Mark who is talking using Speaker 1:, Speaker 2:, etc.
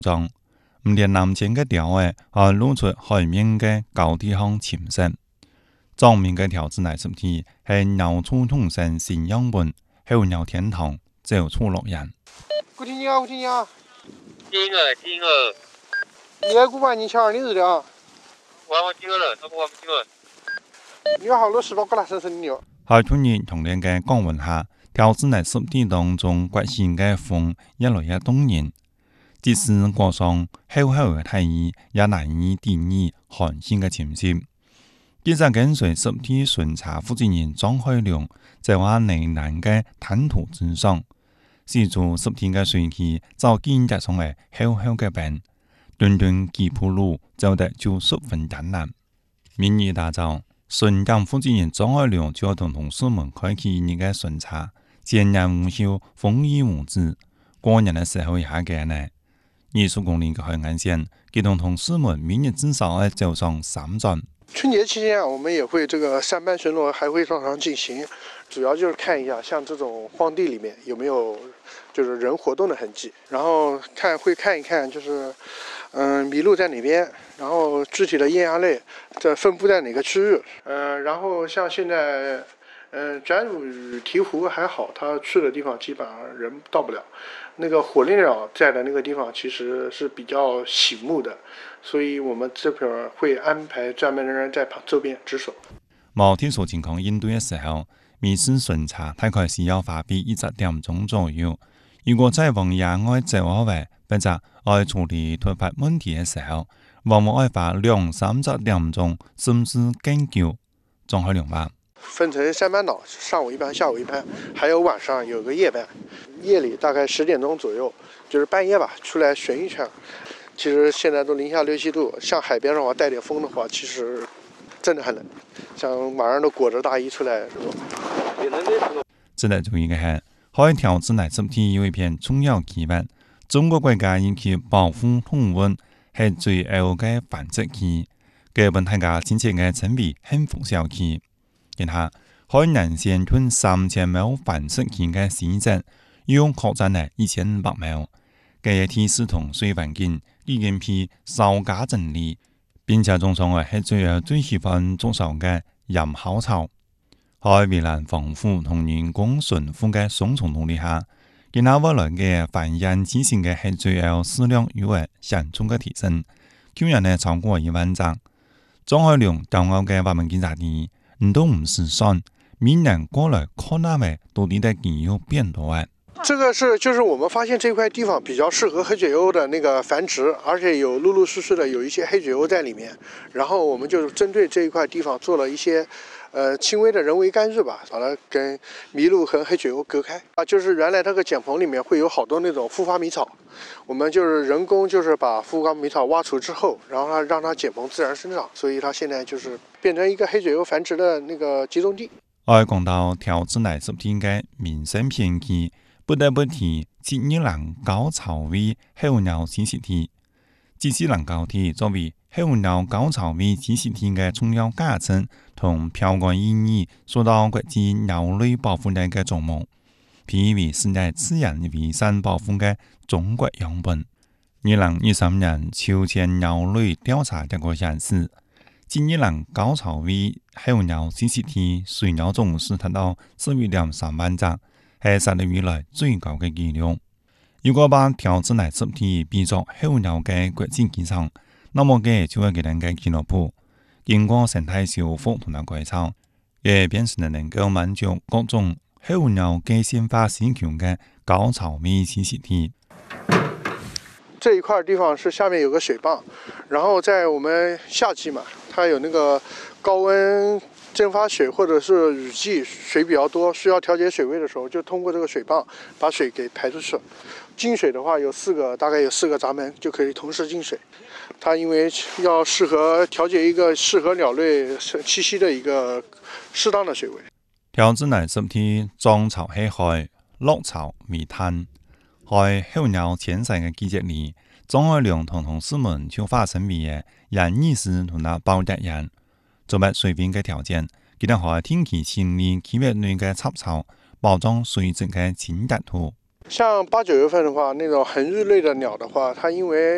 Speaker 1: 中，唔連南前嘅調嘅，還露出海面嘅高地向潛色。上面嘅條子嚟實體係鳥處通城新樣本，候鳥天堂走出樂園。
Speaker 2: 我聽你啊，我聽你啊。
Speaker 3: 聽了。
Speaker 2: 你來古巴你瞧你日的啊。
Speaker 3: 我聽了，都我聽了。
Speaker 2: 你有好多十八個啦，真是牛。
Speaker 1: 喺突然同年嘅降溫下，條子嚟實體當中刮線嘅風越來越動人。即使過上厚厚嘅大雨，也難以定義寒線嘅潛勢。記者跟隨實體巡查負責人張海良，在話內南嘅灘塗之上，試做實體嘅水汽就見得上嚟厚厚嘅冰，短短幾步路走得就十分艱難。明日大早，巡檢負責人張海良就要同同事們開啟呢個巡查，閒人無休，風雨無阻。過年嘅時候也嘅呢，20公里嘅海岸線，佢同事們明日至少要走上3轉。
Speaker 2: 春節期間，我們也會這個三班巡邏，還會照常進行。主要就是看一下，像這種荒地裡面有沒有就是人活動的痕跡，然後會看一看，就是麋鹿在哪邊，然後具體的咽芽類這分布在哪個區域。然後像現在，展乳鵜鶘還好，它去的地方基本上人到不了。那個火烈鳥在的那個地方其實是比較醒目的，所以我們這邊會安排專門的人在周邊值守。
Speaker 1: 冇天數情況應對嘅時候，每次巡查大概是要花費1點鐘左右。如果在往野外走開，或者愛處理突發問題嘅時候，往往要花2-3點鐘，甚至更久。張海良話。
Speaker 2: 分成3班倒，上午一班，下午一班，還有晚上有個夜班。夜裡大概10點鐘左右，就是半夜吧，出來巡一圈。其實現在都零下6-7度，像海邊的話帶點風的話，其實真的很冷。像晚上都裹着大衣出來。
Speaker 1: 值得注意嘅係，海條子嚟實體有一片重要機密，中國國家引起保護動物係最後嘅繁殖期，基本大家親切嘅稱為幸福小期。然下，海南縣吞3000畝繁殖期嘅市值，要擴展嚟1500畝。嘅天時同水環境已經被稍加整理，並且種上嘅係最喜歡種上嘅鹽烤草。喺圍欄防護同人工馴服嘅雙重努力下，今後未來嘅繁衍之前嘅係最後數量有嘅顯著嘅提升，去年呢超過1萬隻。張海良驕傲嘅話文檢查啲。都唔是算，明年過來看那位到底的景有變多啊。
Speaker 2: 這個就是我們發現這塊地方比較適合黑嘴鷗的那個繁殖，而且有陸陸續續的有一些黑嘴鷗在裡面，然後我們就針對這一塊地方做了一些輕微的人為干預吧，把它跟麋鹿和黑嘴鷗隔開啊。就是原來這個繭棚裡面會有好多那種復發迷草，我們就是人工就是把復發迷草挖除之後，然後讓它繭棚自然生長，所以它現在就是變成一個黑嘴鷗繁殖的那個集中地。
Speaker 1: 講到條子嚟實體嘅民生偏見，不得不提710高潮尾候鳥 CCT。710高鐵作為候鳥高潮尾 CCT 嘅重要架撐同標杆意義，受到國際鳥類保護嘅嘅矚目，被為世界自然遺產保護嘅中國樣本。2023年秋千鳥類調查結果顯示，710高潮尾候鳥 CCT 水鳥總數達到11.3萬隻，係10年以來最高嘅紀錄。如果把條子嚟實體比作候鳥嘅國際機場，那麼嘅就係佢哋嘅俱樂部，經過生態修復同埋改造，也變成能夠滿足各種候鳥嘅鮮化需求嘅高潮尾 CCT。
Speaker 2: 這一塊地方是下面有個水壩，然後在我們夏季嘛，它有那個高溫蒸發水或者是雨季水比較多，需要調節水位的時候，就通過這個水壩把水給排出去。進水的話大概有4個閘門就可以同時進水。它因為要適合調節一個適合鳥類棲息的一個適當的水位。
Speaker 1: 條子嚟實體漲潮係海，落潮為灘。喺候鳥遷徙嘅季節裏，張海良同同事們就化身為人意識同埋保達人，做乜水邊嘅條件，佢哋喺天氣清理企業內嘅雜草，包裝水質嘅清潔土。
Speaker 2: 像8、9月份的話，那種恆日類的鳥的話，它因為